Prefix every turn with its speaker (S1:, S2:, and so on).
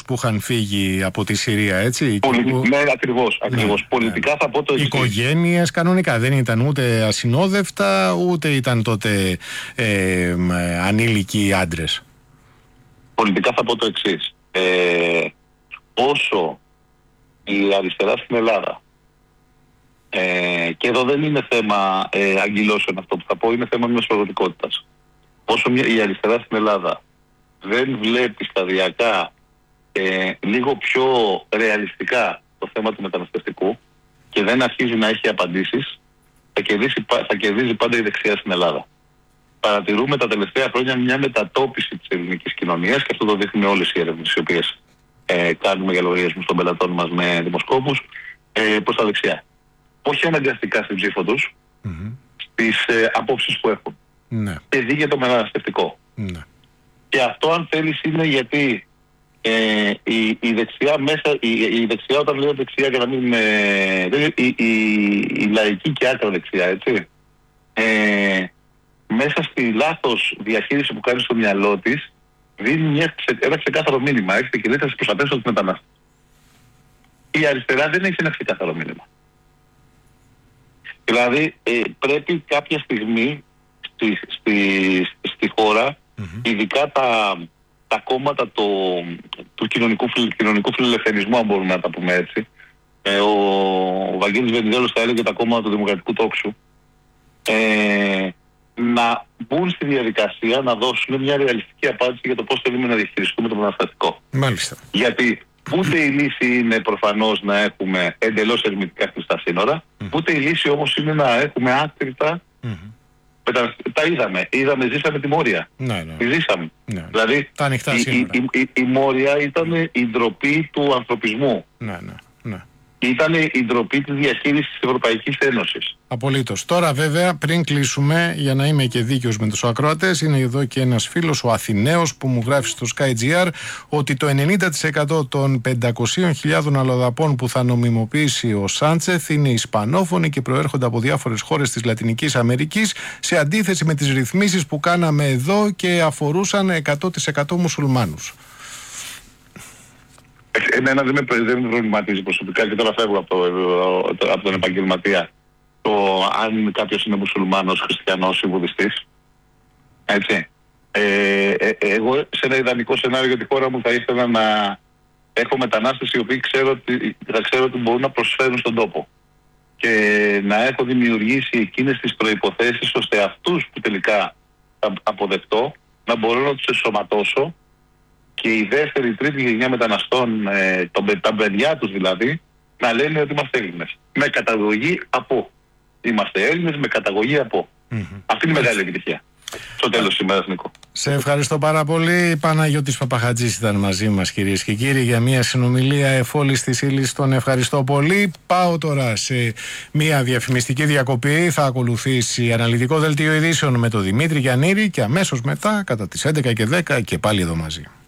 S1: που είχαν φύγει από τη Συρία, έτσι.
S2: Ναι, ακριβώς. Πολιτικά θα πω το εξής.
S1: Οικογένειες κανονικά, δεν ήταν ούτε ασυνόδευτα, ούτε ήταν τότε ανήλικοι άντρες.
S2: Πολιτικά θα πω το εξής. Όσο η αριστερά στην Ελλάδα, και εδώ δεν είναι θέμα αγγυλώσεων αυτό που θα πω, είναι θέμα μιας προδοτικότητας. Όσο η αριστερά στην Ελλάδα δεν βλέπει σταδιακά λίγο πιο ρεαλιστικά το θέμα του μεταναστευτικού και δεν αρχίζει να έχει απαντήσεις, θα κερδίζει πάντα η δεξιά στην Ελλάδα. Παρατηρούμε τα τελευταία χρόνια μια μετατόπιση της ελληνικής κοινωνίας και αυτό το δείχνουν όλες οι έρευνες οι οποίες κάνουμε για λογαριασμούς των πελατών μας με δημοσκόπους προς τα δεξιά. Όχι αναγκαστικά στην ψήφο τους, στις απόψεις που έχουν.
S1: Ναι.
S2: Και δει για το μεταναστευτικό. Ναι. Και αυτό αν θέλεις είναι γιατί η δεξιά μέσα, η δεξιά όταν λέω δεξιά για να μην η λαϊκή και άκρα δεξιά, έτσι, μέσα στη λάθος διαχείριση που κάνει στο μυαλό της δίνει ένα ξεκάθαρο μήνυμα. Έχετε και λέτε να σας προστατεύσω τους μετανάστες. Η αριστερά δεν έχει ένα ξεκάθαρο μήνυμα. Δηλαδή πρέπει κάποια στιγμή στη χώρα, ειδικά τα κόμματα του κοινωνικού φιλελευθερισμού, αν μπορούμε να τα πούμε έτσι, ο Βαγγέλης Βενιζέλος θα έλεγε τα κόμματα του Δημοκρατικού Τόξου, να μπουν στη διαδικασία να δώσουν μια ρεαλιστική απάντηση για το πώς θέλουμε να διαχειριστούμε το μεταναστευτικό.
S1: Μάλιστα. Γιατί
S2: ούτε η λύση είναι προφανώς να έχουμε εντελώς ερμητικά κλειστά σύνορα, ούτε η λύση όμως είναι να έχουμε άκρητα. Τα ζήσαμε τη Μόρια. Τη ζήσαμε. Δηλαδή η Μόρια ήταν η ντροπή του ανθρωπισμού. Ήταν η ντροπή της διαχείρισης της Ευρωπαϊκής Ένωσης.
S1: Απολύτως. Τώρα βέβαια πριν κλείσουμε, για να είμαι και δίκαιος με τους ακροατές, είναι εδώ και ένας φίλος, ο Αθηναίος, που μου γράφει στο SkyGR ότι το 90% των 500.000 αλλοδαπών που θα νομιμοποιήσει ο Σάντσεθ είναι ισπανόφωνοι και προέρχονται από διάφορες χώρες της Λατινικής Αμερικής, σε αντίθεση με τις ρυθμίσεις που κάναμε εδώ και αφορούσαν 100% μουσουλμάνους.
S2: Εμένα δεν με προβληματίζει προσωπικά και τώρα φεύγω από τον επαγγελματία το αν κάποιος είναι μουσουλμάνος, χριστιανός ή βουδιστής. Έτσι. Εγώ σε ένα ιδανικό σενάριο για τη χώρα μου θα ήθελα να έχω μετανάστες οι οποίοι θα ξέρω ότι μπορούν να προσφέρουν στον τόπο και να έχω δημιουργήσει εκείνες τις προϋποθέσεις ώστε αυτούς που τελικά θα αποδεχτώ να μπορώ να τους ενσωματώσω και η δεύτερη, η τρίτη γενιά μεταναστών, τα παιδιά τους δηλαδή, να λένε ότι είμαστε Έλληνες. Με καταγωγή από. Είμαστε Έλληνες με καταγωγή από. Αυτή είναι η μεγάλη επιτυχία. Στο τέλος της ημέρας, Νίκο.
S1: Σε ευχαριστώ πάρα πολύ. Παναγιώτης Παπαχατζής ήταν μαζί μας, κυρίες και κύριοι, για μια συνομιλία εφόλης της ύλης. Τον ευχαριστώ πολύ. Πάω τώρα σε μια διαφημιστική διακοπή. Θα ακολουθήσει αναλυτικό δελτίο ειδήσεων με τον Δημήτρη Γιαννήρη και αμέσως μετά, κατά τις 11 και 10, και πάλι εδώ μαζί.